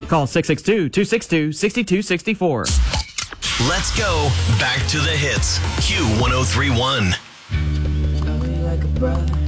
Call 662-262-6264. Let's go back to the hits. Q1031. Love you like a brother.